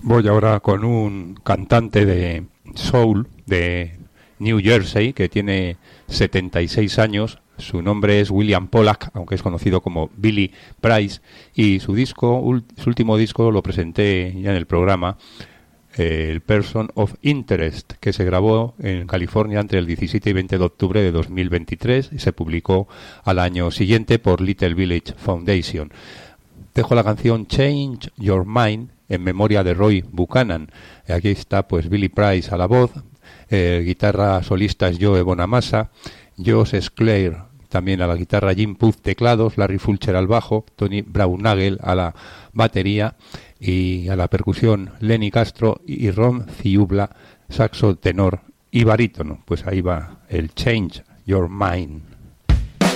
Voy ahora con un cantante de soul de New Jersey que tiene 76 años. Su nombre es William Pollack, aunque es conocido como Billy Price, y su último disco lo presenté ya en el programa, el Person of Interest, que se grabó en California entre el 17 y 20 de octubre de 2023 y se publicó al año siguiente por Little Village Foundation. Dejo la canción Change Your Mind en memoria de Roy Buchanan. Aquí está pues Billy Price a la voz, guitarra solista es Joe Bonamassa, Josh Sclair también a la guitarra, Jim Puth teclados, Larry Fulcher al bajo, Tony Braunagel a la batería y a la percusión Lenny Castro y Ron Ciubla, saxo tenor y barítono. Pues ahí va el Change Your Mind.